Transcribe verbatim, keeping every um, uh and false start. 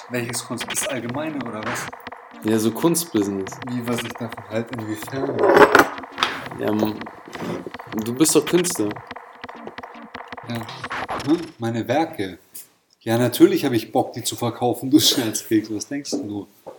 Welches Kunst? Das Allgemeine oder was? Ja, so Kunstbusiness. Wie, was ich davon halte, inwiefern? Ja, m- du bist doch Künstler. Ja. Hm, meine Werke. Ja, natürlich habe ich Bock, die zu verkaufen, du Scherzkeks. Was denkst du?